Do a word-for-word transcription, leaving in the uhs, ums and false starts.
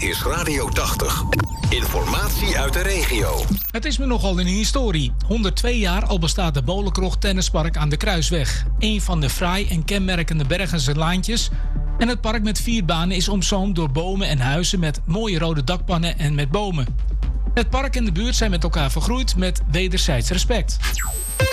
is Radio tachtig. Informatie uit de regio. Het is me nogal een historie. honderdtwee jaar al bestaat de Bolenkrocht Tennispark aan de Kruisweg. Een van de fraai en kenmerkende Bergense laantjes. En het park met vier banen is omzoomd door bomen en huizen met mooie rode dakpannen en met bomen. Het park en de buurt zijn met elkaar vergroeid met wederzijds respect.